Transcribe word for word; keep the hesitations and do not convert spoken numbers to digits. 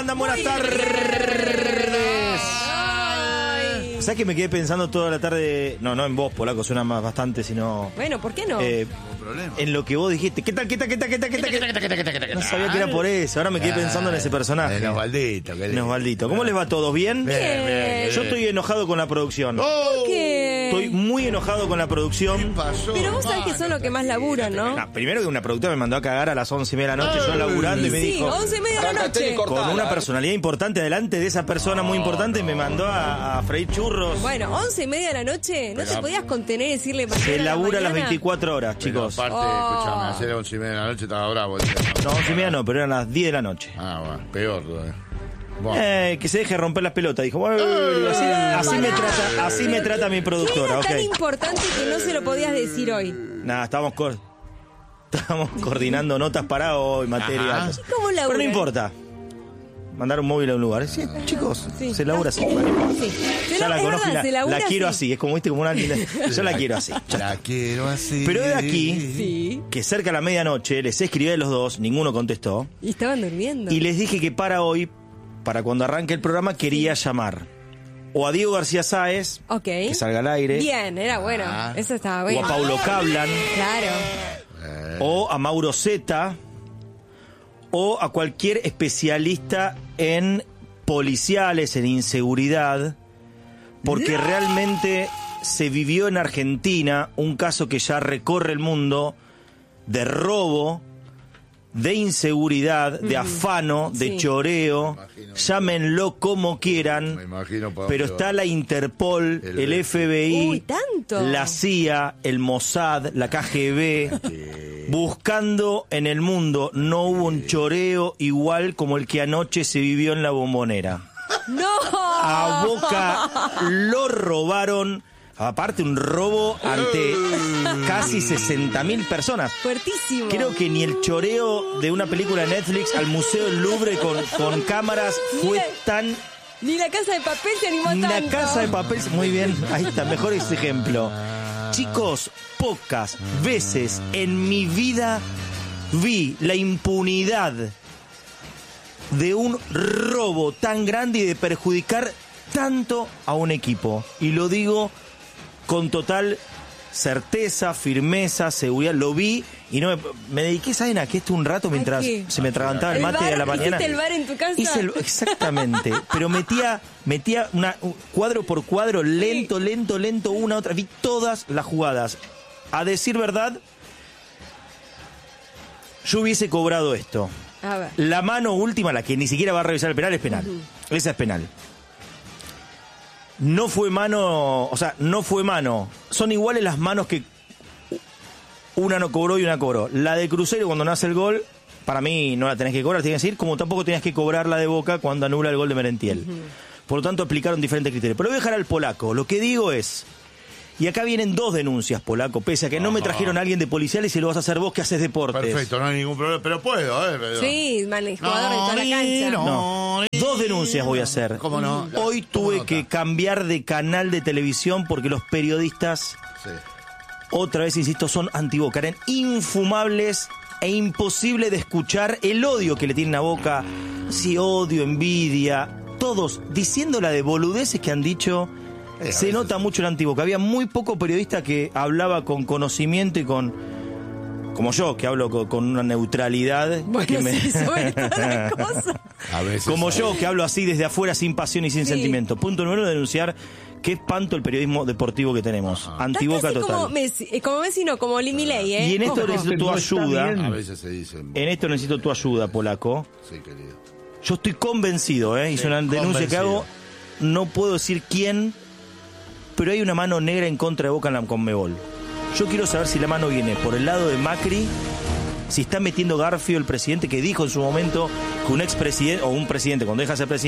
andan? Buenas tardes. ¿Sabes que me quedé pensando toda la tarde? No, no en vos, Polaco, suena más bastante, sino... Bueno, ¿por qué no? Eh, problema. En lo que vos dijiste. ¿Qué tal, qué tal, qué tal, qué tal, qué tal? qué tal? No sabía que era por eso. Ahora me quedé pensando en ese personaje. En Osvaldito. En Osvaldito. ¿Cómo les va a todos? ¿Bien? Bien, bien, bien. Yo estoy enojado con la producción. ¿Por qué? Estoy muy enojado con la producción. ¿Qué pasó? Pero vos sabés que son los que más laburan, ¿no? No, primero que una productora me mandó a cagar a las once y media de la noche, yo laburando, y me Sí, dijo... once y media de la noche. Con una personalidad importante delante de esa persona muy importante, me mandó a, a freír churros. Bueno, once y media de la noche, ¿no te podías contener y decirle mañana Se a la labura las mañana? veinticuatro horas, Pero chicos. aparte, Oh. escuchame, hacer once y media de la noche estaba bravo. No, once y media no, pero eran las diez de la noche. Ah, bueno, peor todavía. Bueno. Eh, que se deje romper las pelotas. Dijo, bueno, así, así me trata, así me trata mi ¿Qué productora, era ok. tan importante que no se lo podías decir hoy? Nada, estábamos, co- estábamos coordinando notas para hoy, material. Ajá. ¿Y cómo Pero laburan? no importa. Mandar un móvil a un lugar. Sí, chicos, Sí. se labura así. Sí. Se Ya la, la es conozco y verdad, se la, labura la quiero así. así. Es como, viste, como una linda. Yo la quiero así. Ya La quiero así. Pero de aquí, Sí. que cerca de la medianoche les escribí a los dos, ninguno contestó, Y estaban durmiendo. y les dije que para hoy, para cuando arranque el programa, quería llamar o a Diego García Sáez, Ok. que salga al aire, Bien, era bueno. Ah. Eso estaba o bueno. a Paulo Cablan, Claro. o a Mauro Zeta, o a cualquier especialista en policiales, en inseguridad, porque realmente se vivió en Argentina un caso que ya recorre el mundo de robo, de inseguridad, de afano, de Sí. choreo, Imagino. llámenlo como quieran, Me imagino. pa' pero dónde está va. la Interpol, El el F B I, Uy, tanto. la C I A, el Mossad, la K G B, buscando en el mundo. No hubo un choreo igual como el que anoche se vivió en La Bombonera. ¡No! A Boca lo robaron, aparte un robo ante casi sesenta mil personas. Fuertísimo. Creo que ni el choreo de una película de Netflix al Museo del Louvre con, con cámaras fue tan... Ni la Casa de Papel se animó Ni la tanto. Casa de Papel... Muy bien, ahí está, mejor ese ejemplo. Chicos, pocas veces en mi vida vi la impunidad de un robo tan grande y de perjudicar tanto a un equipo. Y lo digo con total certeza, firmeza, seguridad. Lo vi y no me, me dediqué, ¿saben a qué? Esto un rato mientras qué? se me atragantaba el ¿El mate bar? a la mañana. ¿Hiciste el bar en tu casa? Hice el- exactamente. Pero metía, metía una, un- cuadro por cuadro, lento, lento, lento, una, otra. Vi todas las jugadas. A decir verdad, yo hubiese cobrado esto. A ver. La mano última, la que ni siquiera va a revisar el penal, es penal. Esa es penal. No fue mano, o sea, no fue mano. Son iguales las manos que una no cobró y una cobró. La de Cruzeiro cuando nace el gol, para mí no la tenés que cobrar, tienes que decir, como tampoco tenías que cobrar la de Boca cuando anula el gol de Merentiel. Por lo tanto, aplicaron diferentes criterios. Pero voy a dejar al polaco. Lo que digo es... Y acá vienen dos denuncias, Polaco, pese a que no me trajeron a alguien de policiales y lo vas a hacer vos que haces deportes. Perfecto, no hay ningún problema. Pero puedo, ¿eh? Pero- Sí, man, el jugador de toda la cancha. No, dos denuncias voy a hacer. ¿Cómo no? Hoy ¿Cómo tuve nota? que cambiar de canal de televisión porque los periodistas, Sí. otra vez insisto, son anti-Boca. Eran infumables e imposible de escuchar el odio que le tienen a Boca. Sí, odio, envidia, todos diciendo la de boludeces que han dicho. Eh, a Se veces nota mucho el anti-Boca. Había muy poco periodista que hablaba con conocimiento y con... Como yo, que hablo con, con una neutralidad. Bueno, que me... sí, sobre todas las cosas. A veces. Como yo, que hablo así desde afuera, sin pasión y sin Sí. sentimiento. Punto número uno, denunciar qué espanto el periodismo deportivo que tenemos. Antiboca Estás casi total. Como Messi, eh, como Messi no, como Limilei, ¿eh? Y en esto Ojo. necesito tu No está ayuda. bien. A veces se dicen. En esto necesito tu ayuda, Polaco. Sí, querido. Yo estoy convencido, ¿eh? Hice Sí, una denuncia que convencido. hago. No puedo decir quién, pero hay una mano negra en contra de Boca en la Conmebol. Yo quiero saber si la mano viene por el lado de Macri, si está metiendo Garfio, el presidente que dijo en su momento que un expresidente, o un presidente cuando deja de ser presidente,